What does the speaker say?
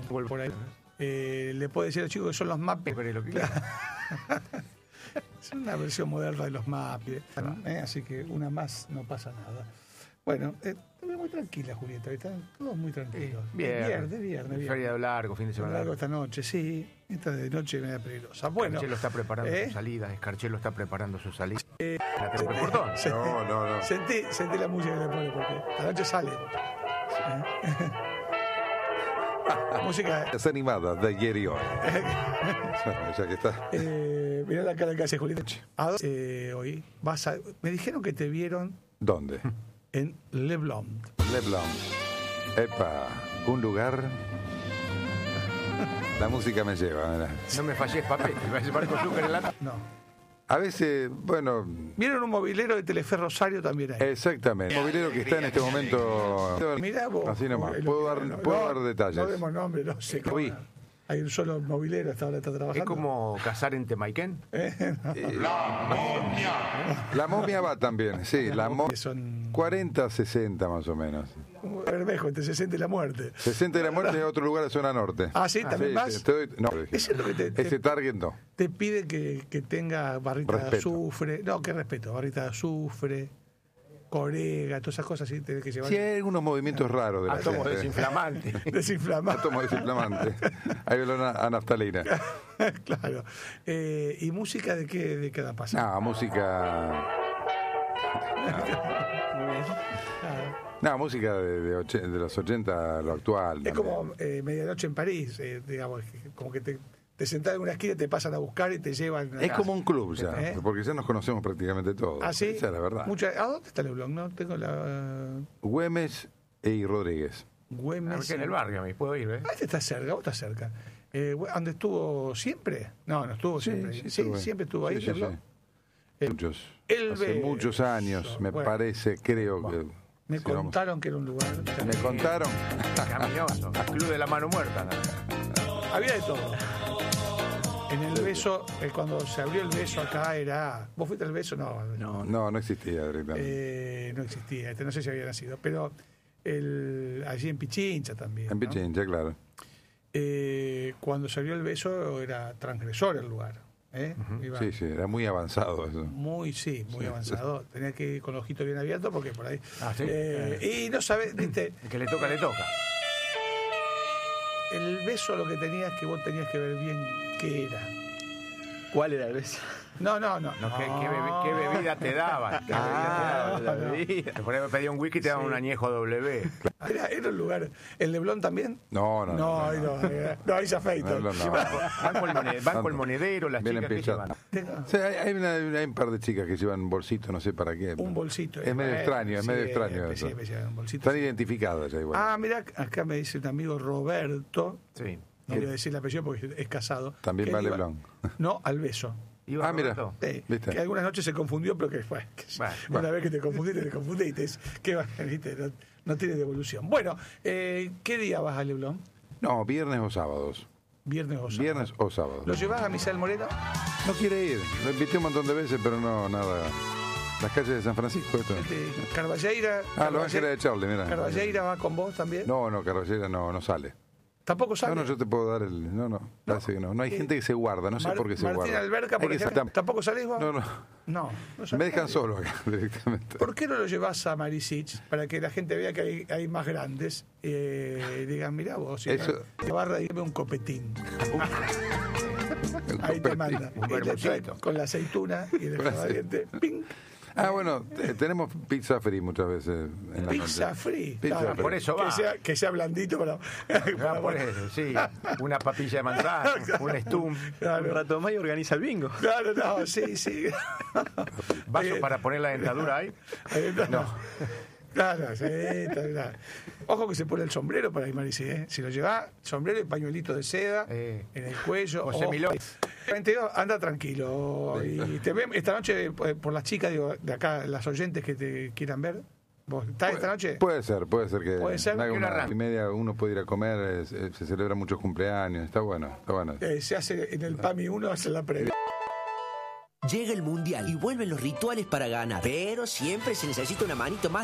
por ahí. Le puede decir a los chicos que son los Muppets. Es una versión moderna de los Muppets, así que una más no pasa nada. Bueno, muy tranquila, Julieta, están todos muy tranquilos. Viernes. Feriado largo, fin de semana largo esta noche, sí. Esta de noche media peligrosa. Bueno, Escarchelo está preparando su salida. Escarchelo está preparando su salida. No. Sentí la música que le pone, porque la noche sale. Música animada de ayer y hoy. Ya que está. Mirá la cara que hace Julieta. Hoy me dijeron que te vieron. ¿Dónde? En Le Blond. Epa, un lugar. La música me lleva, ¿verdad? No me falles, papel. Me va a llevar con azúcar en lata. No. A veces, bueno... ¿Vieron un mobilero de Telefe Rosario también ahí? Exactamente. Un mobilero que está en este momento... Mirá vos. Así nomás. Puedo dar detalles. No demos nombre, no sé. Hay un solo mobilero hasta ahora está trabajando. ¿Es como cazar en Temaiken? La momia. La momia va también, sí. La momia son 40, 60 más o menos. Un bermejo entre 60 y la muerte. 60 y la muerte en otro lugar de zona norte. Ah, sí, también más. No, es cierto que ese target no. Te pide que tenga barrita de azufre. No, qué respeto. Barrita de azufre, corega, todas esas cosas así tenés que llevar. Sí, hay algunos movimientos raros de la átomos gente. desinflamantes. Átomos desinflamantes. Hay olor a naftalina. Claro. ¿Y música de qué edad pasa? No, música... música de los 80 a lo actual. Es como Medianoche en París, digamos, como que te sentás en una esquina y te pasan a buscar y te llevan. Es como un club ya, porque ya nos conocemos prácticamente todos. ¿Ah, sí? Esa es la verdad. ¿A dónde está el blog? No tengo Güemes y Rodríguez. Güemes. En el barrio, me puedo ir, Este está cerca, vos estás cerca. ¿Dónde estuvo siempre? No estuvo siempre. Sí, siempre estuvo ahí. Sí. Hace muchos años, me parece, creo que... Me contaron que era un lugar... ¿Me contaron? Caminoso, Club de la Mano Muerta. Había de todo. En el beso, cuando se abrió el beso acá era... ¿Vos fuiste al beso? No existía directamente. No existía, no sé si había nacido, pero allí en Pichincha también. En Pichincha, claro. Cuando se abrió el beso era transgresor el lugar. Sí, era muy avanzado eso. Muy avanzado. Tenía que ir con los ojitos bien abiertos porque por ahí... ¿Sí? Y no sabes, ¿viste? El que le toca. El beso lo que tenías que vos tenías que ver bien qué era. ¿Cuál era el beso? No. ¿Qué bebida te daban? La bebida. Por ejemplo, pedía un whisky y te daban un añejo W. Era un lugar. ¿El Leblon también? No, ahí se afeita. Banco el monedero, las bien chicas que llevan. Sí, hay un par de chicas que llevan bolsito, no sé para qué. Un bolsito. Es medio extraño, eso. Un bolsito, están identificadas ya igual. Mirá, acá me dice un amigo Roberto. Sí. No voy a decir el apellido porque es casado. También va Leblon. No, al beso. Mira, ¿viste? Que algunas noches se confundió, pero que fue. Una vez que te confundiste, no tiene devolución. Bueno, ¿qué día vas a Leblon? No, viernes o sábados. Viernes o sábados. ¿Lo llevas a Misael Moreno? No quiere ir. Lo invité un montón de veces, pero nada. Las calles de San Francisco, esto. Carballeira. Los Ángeles de Charlie, mira. ¿Carballeira va con vos también? No, Carballeira no sale. ¿Tampoco sale? No, yo te puedo dar parece que no. No hay gente que se guarda, no sé por qué se guarda. Martín Alberca, por ejemplo, ¿tampoco salís vos? No. Me dejan solo acá, directamente. ¿Por qué no lo llevas a Marisich para que la gente vea que hay más grandes y digan, mirá vos, la barra y un copetín? Ahí te manda. Con la aceituna y el valiente. ¡Ping! Bueno, tenemos pizza free muchas veces en la ¿Pizza noche. free? Pizza free. Por eso va. Que sea blandito para por eso, sí. Una papilla de manzana, un stum. Un rato más y organiza el bingo. Claro, sí. ¿Vaso para poner la dentadura ahí? No. Claro. Ojo que se pone el sombrero para ir, Marisi, Si lo lleva, sombrero y pañuelito de seda en el cuello. José Milón. Anda tranquilo. Y te vemos esta noche por las chicas, de acá, las oyentes que te quieran ver. ¿Vos estás esta noche? Puede ser que ¿Puede ser? una y media uno puede ir a comer, se celebra muchos cumpleaños, está bueno. Se hace en el PAMI 1, hace la previa. Llega el Mundial y vuelven los rituales para ganar, pero siempre se necesita una manito más